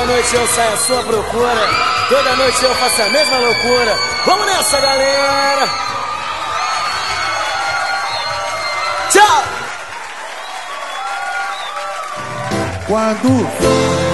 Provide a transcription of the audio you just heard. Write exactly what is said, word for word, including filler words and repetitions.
Toda noite eu saio à sua procura, toda noite eu faço a mesma loucura. Vamos nessa, galera! Tchau! Quando